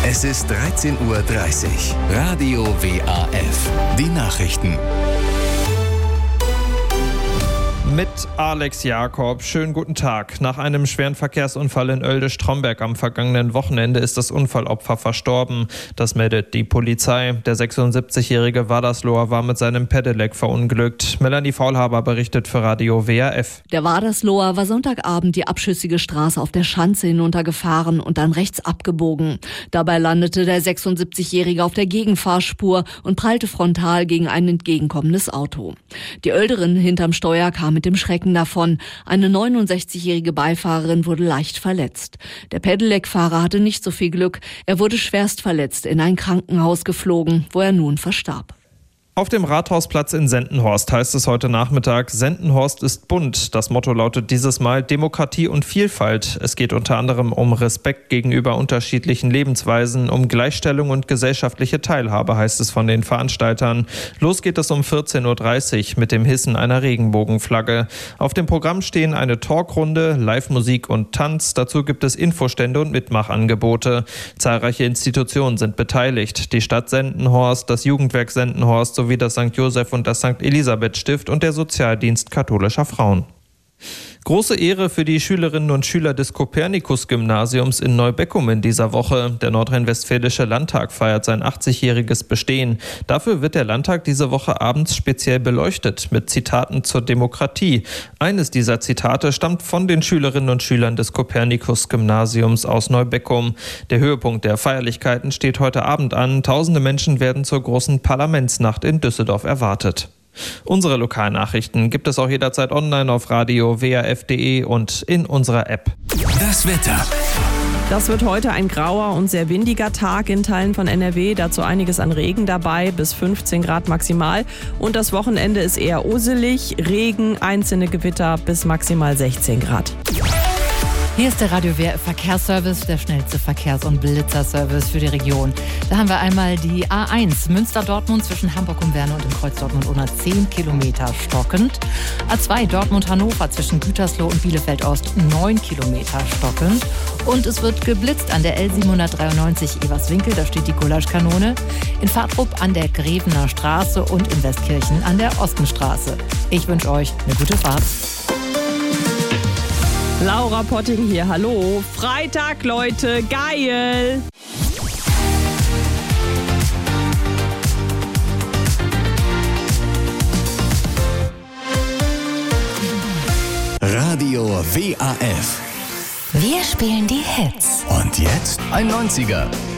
Es ist 13:30 Uhr. Radio WAF. Die Nachrichten. Mit Alex Jakob. Schönen guten Tag. Nach einem schweren Verkehrsunfall in Oelde-Stromberg am vergangenen Wochenende ist das Unfallopfer verstorben. Das meldet die Polizei. Der 76-jährige Wadersloher war mit seinem Pedelec verunglückt. Melanie Faulhaber berichtet für Radio WAF. Der Wadersloher war Sonntagabend die abschüssige Straße auf der Schanze hinuntergefahren und dann rechts abgebogen. Dabei landete der 76-jährige auf der Gegenfahrspur und prallte frontal gegen ein entgegenkommendes Auto. Die Oelderin hinterm Steuer kam mit dem Schrecken davon. Eine 69-jährige Beifahrerin wurde leicht verletzt. Der Pedelec-Fahrer hatte nicht so viel Glück. Er wurde schwerst verletzt in ein Krankenhaus geflogen, wo er nun verstarb. Auf dem Rathausplatz in Sendenhorst heißt es heute Nachmittag, Sendenhorst ist bunt. Das Motto lautet dieses Mal Demokratie und Vielfalt. Es geht unter anderem um Respekt gegenüber unterschiedlichen Lebensweisen, um Gleichstellung und gesellschaftliche Teilhabe, heißt es von den Veranstaltern. Los geht es um 14:30 Uhr mit dem Hissen einer Regenbogenflagge. Auf dem Programm stehen eine Talkrunde, Live-Musik und Tanz. Dazu gibt es Infostände und Mitmachangebote. Zahlreiche Institutionen sind beteiligt. Die Stadt Sendenhorst, das Jugendwerk Sendenhorst sowie das St. Joseph und das St. Elisabeth Stift und der Sozialdienst katholischer Frauen. Große Ehre für die Schülerinnen und Schüler des Kopernikus-Gymnasiums in Neubeckum in dieser Woche. Der Nordrhein-Westfälische Landtag feiert sein 80-jähriges Bestehen. Dafür wird der Landtag diese Woche abends speziell beleuchtet mit Zitaten zur Demokratie. Eines dieser Zitate stammt von den Schülerinnen und Schülern des Kopernikus-Gymnasiums aus Neubeckum. Der Höhepunkt der Feierlichkeiten steht heute Abend an. Tausende Menschen werden zur großen Parlamentsnacht in Düsseldorf erwartet. Unsere Lokalnachrichten gibt es auch jederzeit online auf radio-waf.de und in unserer App. Das Wetter. Das wird heute ein grauer und sehr windiger Tag in Teilen von NRW. Dazu einiges an Regen dabei, bis 15 Grad maximal. Und das Wochenende ist eher uselig, Regen, einzelne Gewitter bis maximal 16 Grad. Hier ist der Radio WAF Verkehrsservice, der schnellste Verkehrs- und Blitzerservice für die Region. Da haben wir einmal die A1 Münster-Dortmund zwischen Hamburg und Werne und im Kreuz Dortmund-Unna 10 Kilometer stockend. A2 Dortmund-Hannover zwischen Gütersloh und Bielefeld-Ost 9 Kilometer stockend. Und es wird geblitzt an der L793 Everswinkel, da steht die Gulaschkanone. In Fahrtrup an der Grevener Straße und in Westkirchen an der Ostenstraße. Ich wünsche euch eine gute Fahrt. Laura Potting hier, hallo. Freitag, Leute, geil! Radio WAF. Wir spielen die Hits. Und jetzt ein 90er.